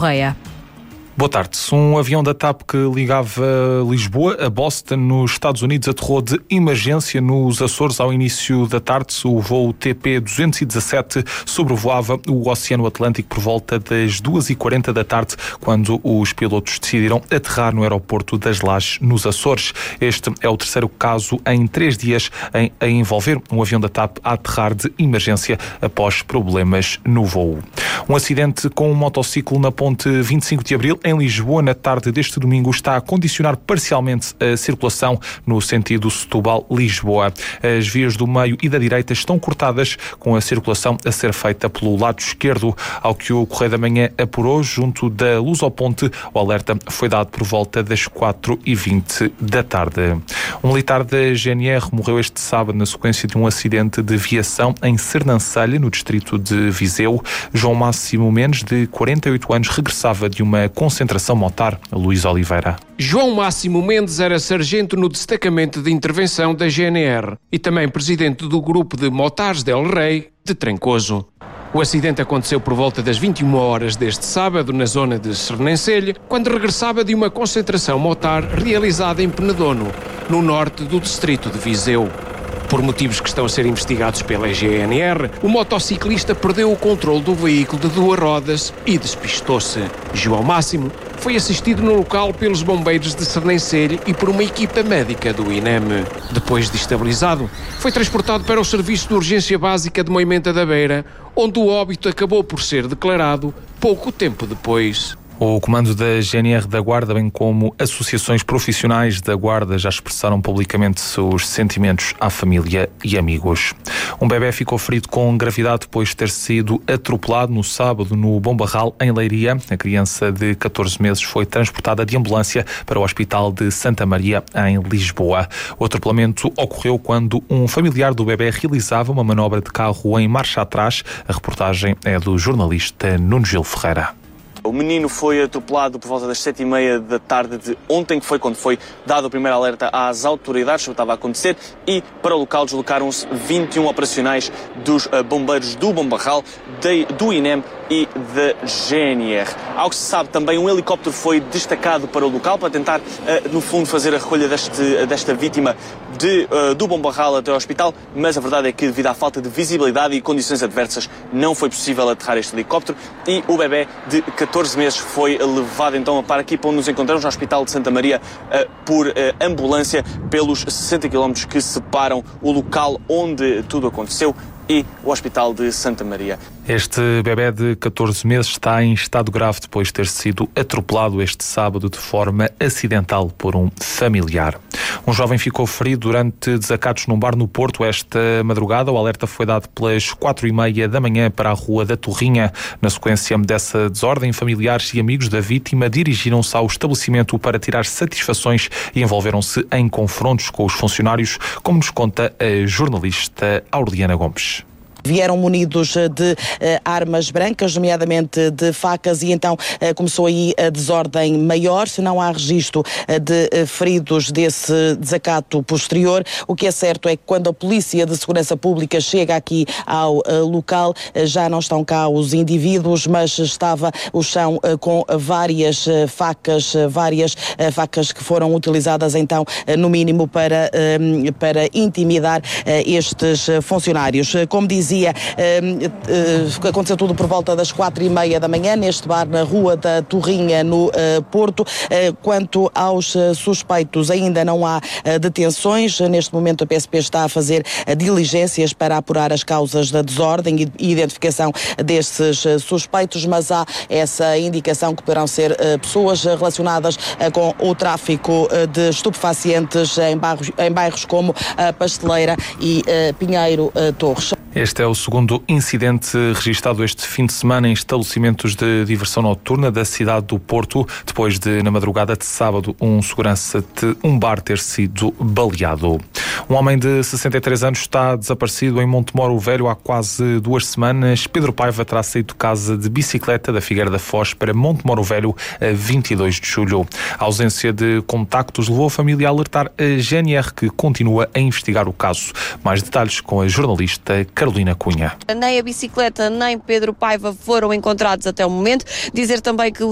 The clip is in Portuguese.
Correia. Boa tarde. Um avião da TAP que ligava Lisboa a Boston, nos Estados Unidos, aterrou de emergência nos Açores ao início da tarde. O voo TP-217 sobrevoava o Oceano Atlântico por volta das 2h40 da tarde, quando os pilotos decidiram aterrar no aeroporto das Lajes, nos Açores. Este é o terceiro caso em 3 dias a envolver um avião da TAP a aterrar de emergência após problemas no voo. Um acidente com um motociclo na ponte 25 de Abril, em Lisboa, na tarde deste domingo, está a condicionar parcialmente a circulação no sentido Setúbal-Lisboa. As vias do meio e da direita estão cortadas, com a circulação a ser feita pelo lado esquerdo. Ao que o Correio da Manhã apurou, junto da Lusoponte, o alerta foi dado por volta das 4h20 da tarde. Um militar da GNR morreu este sábado na sequência de um acidente de viação em Sernancelha, no distrito de Viseu. João Máximo Mendes, de 48 anos, regressava de uma concentração motar. Luís Oliveira. João Máximo Mendes era sargento no destacamento de intervenção da GNR e também presidente do grupo de motares del Rei de Trancoso. O acidente aconteceu por volta das 21 horas deste sábado, na zona de Sernancelha, quando regressava de uma concentração motar realizada em Penedono, no norte do distrito de Viseu. Por motivos que estão a ser investigados pela GNR, o motociclista perdeu o controle do veículo de 2 rodas e despistou-se. João Máximo foi assistido no local pelos bombeiros de Sernancelha e por uma equipa médica do INEM. Depois de estabilizado, foi transportado para o Serviço de Urgência Básica de Moimenta da Beira, onde o óbito acabou por ser declarado pouco tempo depois. O comando da GNR da Guarda, bem como associações profissionais da Guarda, já expressaram publicamente os sentimentos à família e amigos. Um bebê ficou ferido com gravidade depois de ter sido atropelado no sábado no Bombarral, em Leiria. A criança de 14 meses foi transportada de ambulância para o Hospital de Santa Maria, em Lisboa. O atropelamento ocorreu quando um familiar do bebê realizava uma manobra de carro em marcha atrás. A reportagem é do jornalista Nuno Gil Ferreira. O menino foi atropelado por volta das 7h30 da tarde de ontem, que foi quando foi dado o primeiro alerta às autoridades sobre o que estava a acontecer, e para o local deslocaram-se 21 operacionais dos bombeiros do Bombarral, do INEM e da GNR. Ao que se sabe, também um helicóptero foi destacado para o local para tentar, no fundo, fazer a recolha desta vítima do Bombarral até ao hospital, mas a verdade é que, devido à falta de visibilidade e condições adversas, não foi possível aterrar este helicóptero e o bebê de 14 meses foi levado então para aqui, para onde nos encontramos, no Hospital de Santa Maria, por ambulância, pelos 60 km que separam o local onde tudo aconteceu e o Hospital de Santa Maria. Este bebé de 14 meses está em estado grave depois de ter sido atropelado este sábado de forma acidental por um familiar. Um jovem ficou ferido durante desacatos num bar no Porto esta madrugada. O alerta foi dado pelas 4h30 da manhã para a Rua da Torrinha. Na sequência dessa desordem, familiares e amigos da vítima dirigiram-se ao estabelecimento para tirar satisfações e envolveram-se em confrontos com os funcionários, como nos conta a jornalista Aureliana Gomes. Vieram munidos de armas brancas, nomeadamente de facas, e então começou aí a desordem maior. Se não há registro de feridos desse desacato posterior, o que é certo é que quando a Polícia de Segurança Pública chega aqui ao local, já não estão cá os indivíduos, mas estava o chão com várias facas que foram utilizadas então, no mínimo, para intimidar estes funcionários. Como dizia, aconteceu tudo por volta das 4h30 da manhã, neste bar na Rua da Torrinha, no Porto. Quanto aos suspeitos, ainda não há detenções. Neste momento a PSP está a fazer diligências para apurar as causas da desordem e identificação desses suspeitos, mas há essa indicação que poderão ser pessoas relacionadas com o tráfico de estupefacientes em bairros como a Pasteleira e Pinheiro Torres. Este é o segundo incidente registado este fim de semana em estabelecimentos de diversão noturna da cidade do Porto, depois de, na madrugada de sábado, um segurança de um bar ter sido baleado. Um homem de 63 anos está desaparecido em Montemoro Velho há quase 2 semanas. Pedro Paiva terá saído de casa de bicicleta da Figueira da Foz para Montemoro Velho a 22 de julho. A ausência de contactos levou a família a alertar a GNR, que continua a investigar o caso. Mais detalhes com a jornalista Carolina Cunha. Nem a bicicleta nem Pedro Paiva foram encontrados até o momento. Dizer também que